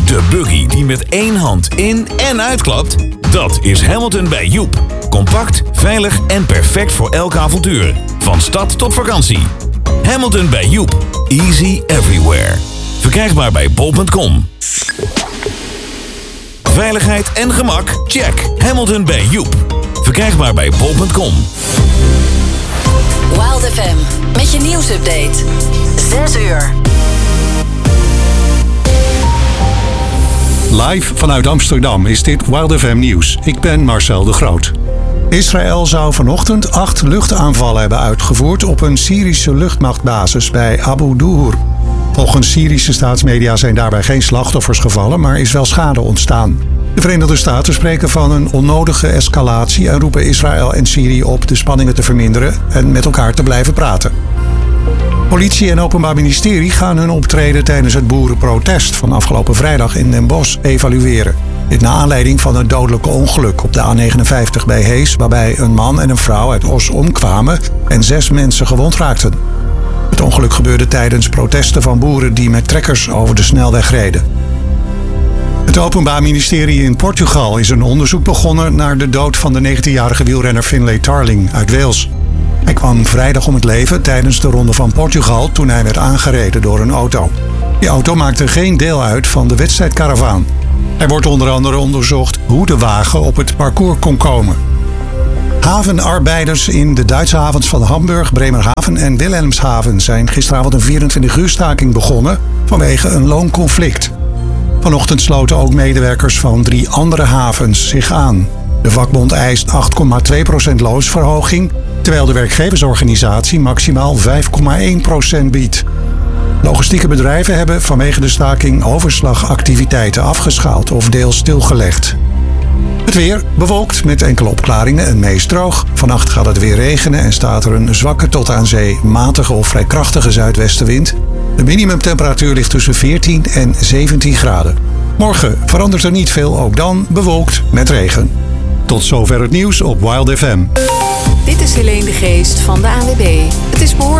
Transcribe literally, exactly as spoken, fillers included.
De buggy die met één hand in- en uitklapt, dat is Hamilton bij Joep. Compact, veilig en perfect voor elk avontuur. Van stad tot vakantie. Hamilton bij Joep. Easy everywhere. Verkrijgbaar bij bol punt com. Veiligheid en gemak? Check. Hamilton bij Joep. Verkrijgbaar bij bol punt com. Wild F M, met je nieuwsupdate. zes uur. Live vanuit Amsterdam is dit Wild F M Nieuws. Ik ben Marcel de Groot. Israël zou vanochtend acht luchtaanvallen hebben uitgevoerd op een Syrische luchtmachtbasis bij Abu Duhur. Volgens Syrische staatsmedia zijn daarbij geen slachtoffers gevallen, maar is wel schade ontstaan. De Verenigde Staten spreken van een onnodige escalatie en roepen Israël en Syrië op de spanningen te verminderen en met elkaar te blijven praten. Politie en Openbaar Ministerie gaan hun optreden tijdens het boerenprotest van afgelopen vrijdag in Den Bosch evalueren. Dit naar aanleiding van een dodelijke ongeluk op de A negenenvijftig bij Hees, waarbij een man en een vrouw uit Os omkwamen en zes mensen gewond raakten. Het ongeluk gebeurde tijdens protesten van boeren die met trekkers over de snelweg reden. Het Openbaar Ministerie in Portugal is een onderzoek begonnen naar de dood van de negentienjarige wielrenner Finlay Tarling uit Wales. Hij kwam vrijdag om het leven tijdens de Ronde van Portugal toen hij werd aangereden door een auto. Die auto maakte geen deel uit van de wedstrijdkaravaan. Er wordt onder andere onderzocht hoe de wagen op het parcours kon komen. Havenarbeiders in de Duitse havens van Hamburg, Bremerhaven en Wilhelmshaven zijn gisteravond een vierentwintig uur staking begonnen vanwege een loonconflict. Vanochtend sloten ook medewerkers van drie andere havens zich aan. De vakbond eist acht komma twee procent loonsverhoging, terwijl de werkgeversorganisatie maximaal vijf komma één procent biedt. Logistieke bedrijven hebben vanwege de staking overslagactiviteiten afgeschaald of deels stilgelegd. Het weer bewolkt met enkele opklaringen en meest droog. Vannacht gaat het weer regenen en staat er een zwakke tot aan zee matige of vrij krachtige zuidwestenwind. De minimumtemperatuur ligt tussen veertien en zeventien graden. Morgen verandert er niet veel, ook dan bewolkt met regen. Tot zover het nieuws op Wild F M. Dit is Helene de Geest van de A N W B. Het is behoorlijk